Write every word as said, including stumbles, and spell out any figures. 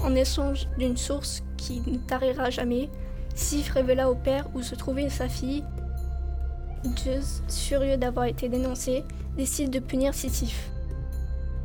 En échange d'une source qui ne tarira jamais, Sif révéla au père où se trouvait sa fille. Zeus, furieux d'avoir été dénoncé, décide de punir Sisyphe.